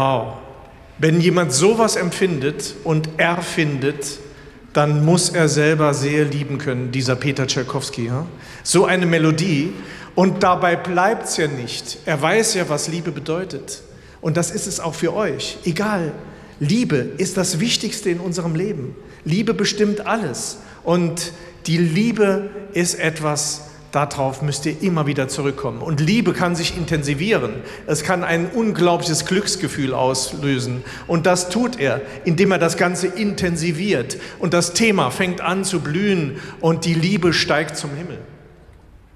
wow. Wenn jemand sowas empfindet und erfindet, dann muss er selber sehr lieben können, dieser Peter Tschaikowski. Ja? So eine Melodie. Und dabei bleibt es ja nicht. Er weiß ja, was Liebe bedeutet. Und das ist es auch für euch. Egal, Liebe ist das Wichtigste in unserem Leben. Liebe bestimmt alles. Und die Liebe ist etwas, darauf müsst ihr immer wieder zurückkommen. Und Liebe kann sich intensivieren. Es kann ein unglaubliches Glücksgefühl auslösen. Und das tut er, indem er das Ganze intensiviert. Und das Thema fängt an zu blühen und die Liebe steigt zum Himmel.